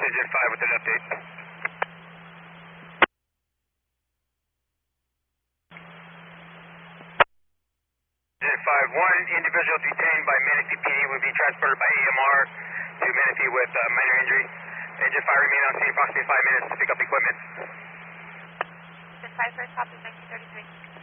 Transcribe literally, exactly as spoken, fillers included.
Agent five with an update. Agent five, one individual detained by Manatee P D will be transported by A M R to Manatee with uh, minor injury. Agent five remain on scene approximately five minutes to pick up equipment. Agent five, first copy, nineteen thirty-three.